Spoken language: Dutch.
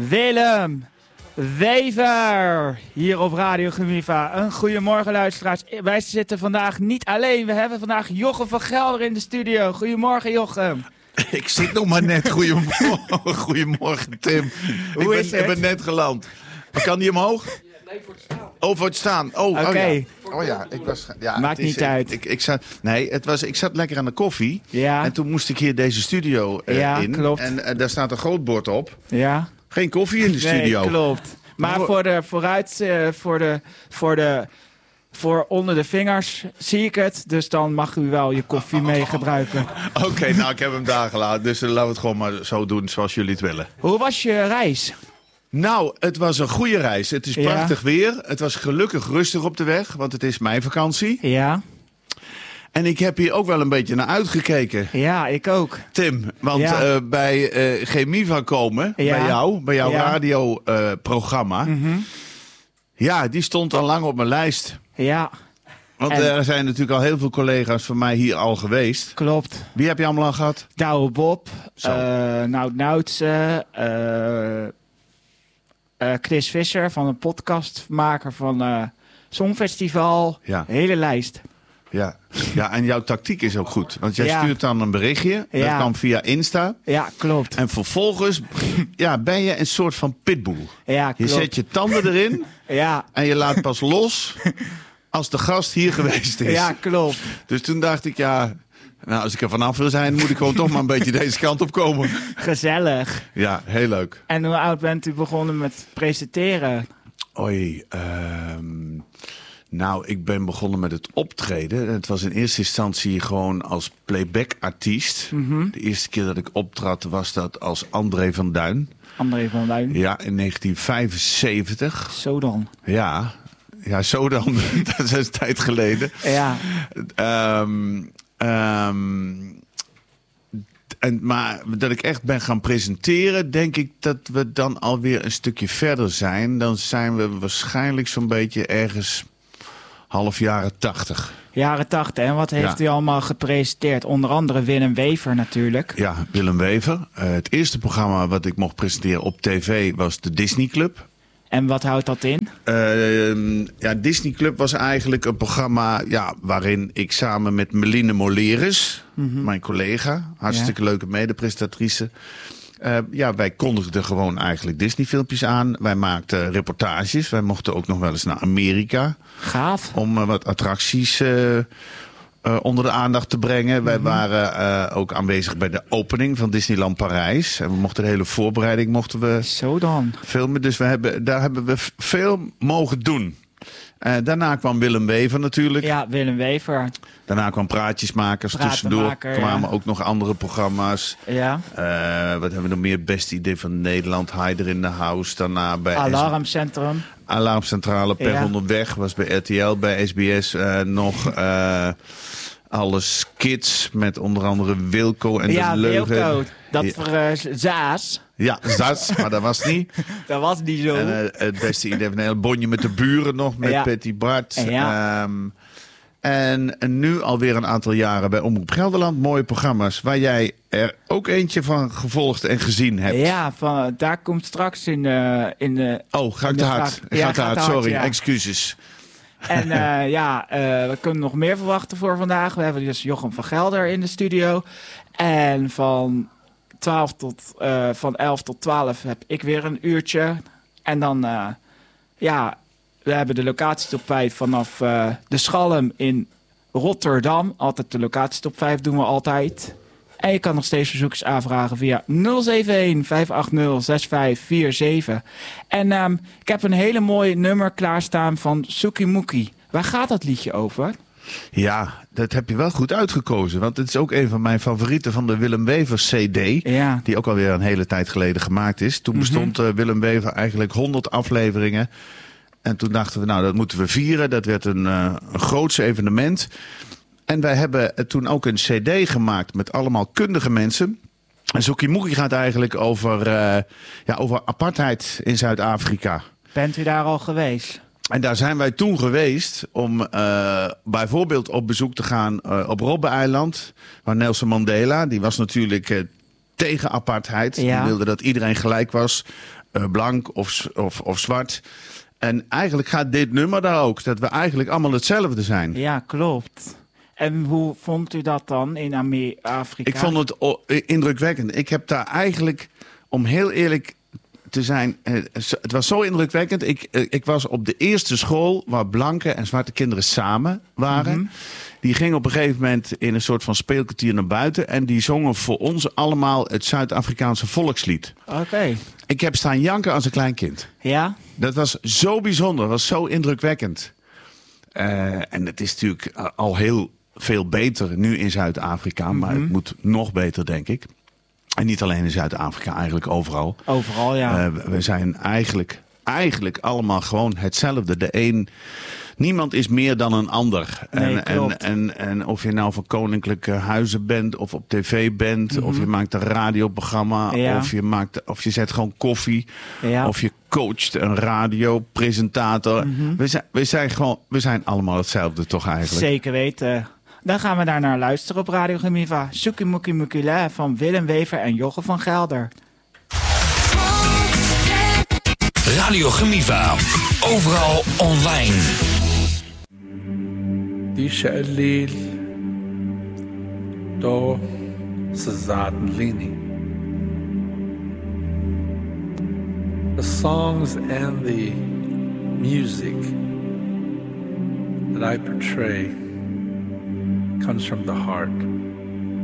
Willem Wever, hier op Radio Gemiva. Een goedemorgen luisteraars. Wij zitten vandaag niet alleen. We hebben vandaag Jochem van Gelder in de studio. Goedemorgen Jochem. Ik zit nog maar net. Goedemorgen, goedemorgen Tim. Ik ben net geland. Maar kan die omhoog? Nee, voor het staan. Oh, voor het staan. Oké. Oh ja, ik was... Ja, maakt niet uit. Ik zat lekker aan de koffie. Ja. En toen moest ik hier deze studio in. Klopt. En daar staat een groot bord op. Ja. Geen koffie in de studio. Nee, klopt. Maar voor onder de vingers zie ik het. Dus dan mag u wel je koffie mee gebruiken. Oké, nou ik heb hem daar gelaten. Dus laten we het gewoon maar zo doen zoals jullie het willen. Hoe was je reis? Nou, het was een goede reis. Het is prachtig weer. Het was gelukkig rustig op de weg, want het is mijn vakantie. Ja. En ik heb hier ook wel een beetje naar uitgekeken. Ja, ik ook. Tim, want bij Gemiva komen, bij jouw radioprogramma. Ja, die stond al lang op mijn lijst. Ja. Want er zijn natuurlijk al heel veel collega's van mij hier al geweest. Klopt. Wie heb je allemaal al gehad? Douwe Bob, Noutse, Chris Visser van een podcastmaker van Songfestival. Ja. Hele lijst. Ja, en jouw tactiek is ook goed. Want jij stuurt dan een berichtje. Dat kan via Insta. Ja, klopt. En vervolgens ben je een soort van pitbull. Ja, klopt. Je zet je tanden erin. En je laat pas los als de gast hier geweest is. Ja, klopt. Dus toen dacht ik, als ik er vanaf wil zijn, moet ik gewoon toch maar een beetje deze kant op komen. Gezellig. Ja, heel leuk. En hoe oud bent u begonnen met presenteren? Nou, ik ben begonnen met het optreden. Het was in eerste instantie gewoon als playback-artiest. De eerste keer dat ik optrad was dat als André van Duin. André van Duin? Ja, in 1975. Zo dan? Ja, zo dan. Dat is een tijd geleden. Ja. Maar dat ik echt ben gaan presenteren, denk ik dat we dan alweer een stukje verder zijn. Dan zijn we waarschijnlijk zo'n beetje ergens half jaren 80. Jaren 80. En wat heeft u allemaal gepresenteerd? Onder andere Willem Wever natuurlijk. Ja, Willem Wever. Het eerste programma wat ik mocht presenteren op tv was de Disney Club. En wat houdt dat in? Disney Club was eigenlijk een programma waarin ik samen met Meline Moleres, mijn collega, hartstikke leuke medepresentatrice, wij kondigden gewoon eigenlijk Disney-filmpjes aan. Wij maakten reportages. Wij mochten ook nog wel eens naar Amerika. Gaaf. Om wat attracties onder de aandacht te brengen. Wij waren ook aanwezig bij de opening van Disneyland Parijs. En we mochten de hele voorbereiding Zo dan. filmen. Dus daar hebben we veel mogen doen. Daarna kwam Willem Wever natuurlijk. Ja, Willem Wever. Daarna kwam Praatjesmakers. Tussendoor kwamen ook nog andere programma's. Ja. Wat hebben we nog meer? Beste idee van Nederland. Heider in the House. Daarna bij Alarmcentrum. Alarmcentrale per 100 weg. Was bij RTL, bij SBS nog alles kids. Met onder andere Wilco en de Leugen. Wilco. Dat voor Zaas. Ja, Zaas, maar dat was niet. Dat was niet zo. En het beste idee van Nederland. Bonje met de buren nog. Met Patty Bart. Ja. En nu alweer een aantal jaren bij Omroep Gelderland. Mooie programma's waar jij er ook eentje van gevolgd en gezien hebt. Ja, daar komt straks in de ga ik te hard. Gaat te hard, sorry. Excuses. En we kunnen nog meer verwachten voor vandaag. We hebben dus Jochem van Gelder in de studio. En van 11 tot 12 heb ik weer een uurtje. En dan, we hebben de locatietop 5 vanaf de Schalm in Rotterdam. Altijd de locatietop 5 doen we altijd. En je kan nog steeds verzoekers aanvragen via 071-580-6547. En ik heb een hele mooie nummer klaarstaan van Suki Muki. Waar gaat dat liedje over? Ja, dat heb je wel goed uitgekozen. Want het is ook een van mijn favorieten van de Willem Wever CD. Ja. Die ook alweer een hele tijd geleden gemaakt is. Toen bestond Willem Wever eigenlijk 100 afleveringen. En toen dachten we, dat moeten we vieren. Dat werd een grootse evenement. En wij hebben toen ook een CD gemaakt met allemaal kundige mensen. En Suki Muki gaat eigenlijk over apartheid in Zuid-Afrika. Bent u daar al geweest? En daar zijn wij toen geweest om bijvoorbeeld op bezoek te gaan op Robben-eiland. Waar Nelson Mandela, die was natuurlijk tegen apartheid. Die wilde dat iedereen gelijk was. blank of zwart. En eigenlijk gaat dit nummer daar ook. Dat we eigenlijk allemaal hetzelfde zijn. Ja, klopt. En hoe vond u dat dan in Afrika? Ik vond het indrukwekkend. Ik heb daar eigenlijk, om heel eerlijk te zijn, het was zo indrukwekkend. Ik was op de eerste school waar blanke en zwarte kinderen samen waren. Mm-hmm. Die gingen op een gegeven moment in een soort van speelkwartier naar buiten. En die zongen voor ons allemaal het Zuid-Afrikaanse volkslied. Oké. Ik heb staan janken als een klein kind. Ja? Dat was zo bijzonder, was zo indrukwekkend. En het is natuurlijk al heel veel beter nu in Zuid-Afrika. Mm-hmm. Maar het moet nog beter, denk ik. En niet alleen in Zuid-Afrika, eigenlijk overal. Overal, ja. We zijn eigenlijk allemaal gewoon hetzelfde. Niemand is meer dan een ander. Nee, en of je nou van koninklijke huizen bent of op tv bent, mm-hmm. of je maakt een radioprogramma, ja. of je zet gewoon koffie, ja. of je coacht een radiopresentator. Mm-hmm. We zijn allemaal hetzelfde, toch eigenlijk? Zeker weten. Dan gaan we daar naar luisteren op Radio Gemiva. Suki Muki Mukile van Willem Wever en Jochem van Gelder. Radio Gemiva. Overal online. Disha Alil Do Sazat Lini. The songs and the music that I portray comes from the heart.